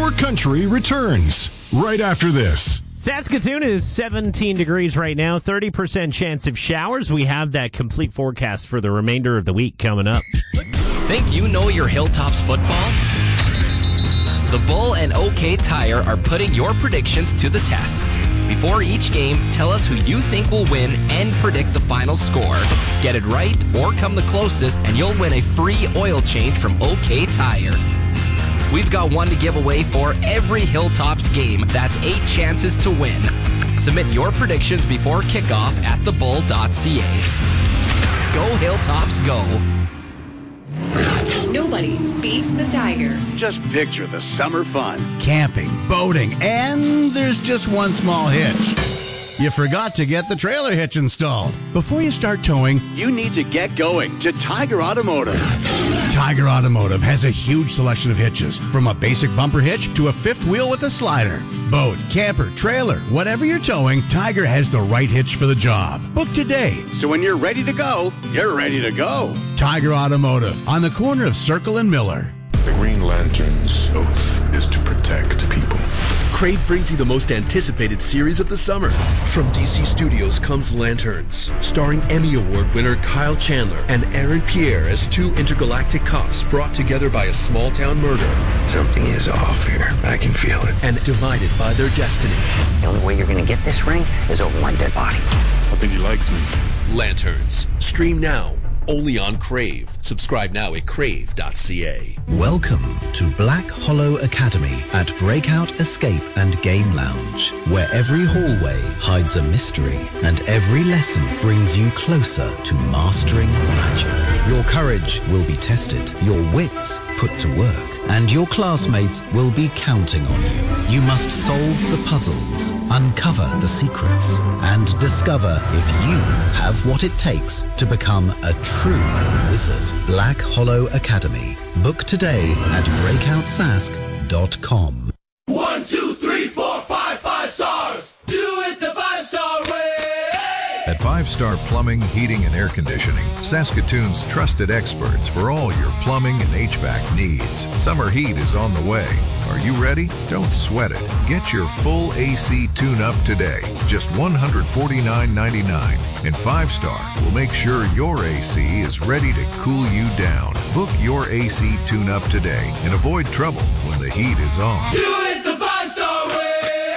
Your Country returns right after this. Saskatoon is 17 degrees right now, 30% chance of showers. We have that complete forecast for the remainder of the week coming up. Think you know your Hilltops football? The Bull and OK Tire are putting your predictions to the test. Before each game, tell us who you think will win and predict the final score. Get it right or come the closest and you'll win a free oil change from OK Tire. We've got one to give away for every Hilltops game. That's 8 chances to win. Submit your predictions before kickoff at thebull.ca. Go Hilltops, go. Nobody beats the Tiger. Just picture the summer fun. Camping, boating, and there's just one small hitch. You forgot to get the trailer hitch installed. Before you start towing, you need to get going to Tiger Automotive. Tiger Automotive has a huge selection of hitches, from a basic bumper hitch to a fifth wheel with a slider. Boat, camper, trailer, whatever you're towing, Tiger has the right hitch for the job. Book today, so when you're ready to go, you're ready to go. Tiger Automotive, on the corner of Circle and Miller. The Green Lantern's oath is to protect people. Crave brings you the most anticipated series of the summer. From DC Studios comes Lanterns, starring Emmy Award winner Kyle Chandler and Aaron Pierre as two intergalactic cops brought together by a small-town murder. Something is off here. I can feel it. And divided by their destiny. The only way you're going to get this ring is over my dead body. I think he likes me. Lanterns. Stream now. Only on Crave. Subscribe now at crave.ca. Welcome to Black Hollow Academy at Breakout Escape and Game Lounge, where every hallway hides a mystery and every lesson brings you closer to mastering magic. Your courage will be tested, your wits put to work, and your classmates will be counting on you. You must solve the puzzles, uncover the secrets, and discover if you have what it takes to become a true wizard. Black Hollow Academy. Book today at breakoutsask.com. 1, 2, 3, 4, 5, 5 stars. Do it the 5-star way. At 5-Star Plumbing, Heating, and Air Conditioning, Saskatoon's trusted experts for all your plumbing and HVAC needs. Summer heat is on the way. Are you ready? Don't sweat it. Get your full AC tune-up today. Just $149.99. And 5-Star will make sure your AC is ready to cool you down. Book your AC tune-up today and avoid trouble when the heat is on. Do it the 5-star way.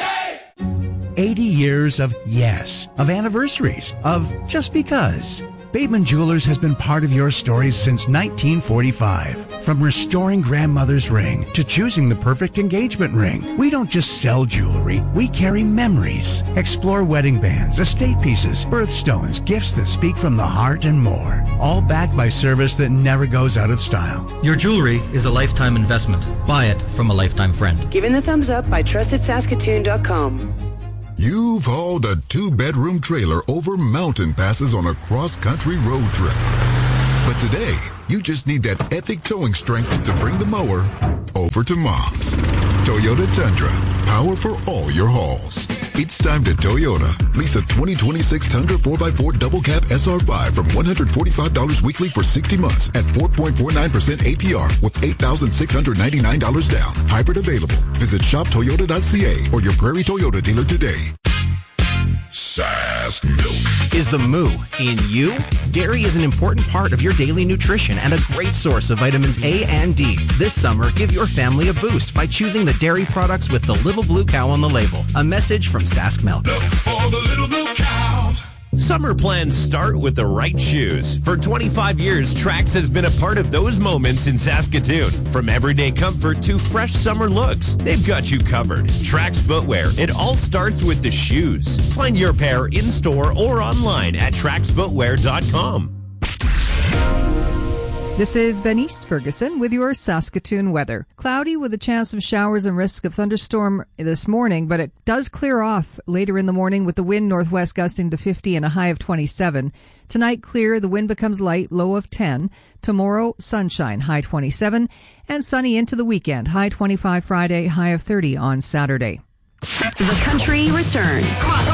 80 years of yes, of anniversaries, of just because. Bateman Jewelers has been part of your stories since 1945. From restoring grandmother's ring to choosing the perfect engagement ring. We don't just sell jewelry, we carry memories. Explore wedding bands, estate pieces, birthstones, gifts that speak from the heart, and more. All backed by service that never goes out of style. Your jewelry is a lifetime investment. Buy it from a lifetime friend. Given the thumbs up by TrustedSaskatoon.com. You've hauled a 2-bedroom trailer over mountain passes on a cross-country road trip. But today, you just need that epic towing strength to bring the mower over to Mom's. Toyota Tundra, power for all your hauls. It's time to Toyota. Lease a 2026 Tundra 4x4 double cab SR5 from $145 weekly for 60 months at 4.49% APR with $8,699 down. Hybrid available. Visit shoptoyota.ca or your Prairie Toyota dealer today. Sask Milk. Is the moo in you? Dairy is an important part of your daily nutrition and a great source of vitamins A and D. This summer, give your family a boost by choosing the dairy products with the little blue cow on the label. A message from Sask Milk. Look for the little blue cow. Summer plans start with the right shoes. For 25 years, Trax has been a part of those moments in Saskatoon. From everyday comfort to fresh summer looks, they've got you covered. Trax Footwear, it all starts with the shoes. Find your pair in-store or online at traxfootwear.com. This is Venice Ferguson with your Saskatoon weather. Cloudy with a chance of showers and risk of thunderstorm this morning, but it does clear off later in the morning with the wind northwest gusting to 50 and a high of 27. Tonight, clear. The wind becomes light, low of 10. Tomorrow, sunshine, high 27. And sunny into the weekend, high 25 Friday, high of 30 on Saturday. The country returns.